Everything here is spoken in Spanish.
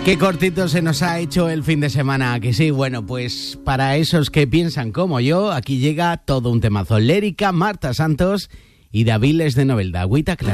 Qué cortito se nos ha hecho el fin de semana, que sí. Bueno, pues para esos que piensan como yo, aquí llega todo un temazo. Lérica, Marta Santos y Daviles de Novelda. Agüita clara.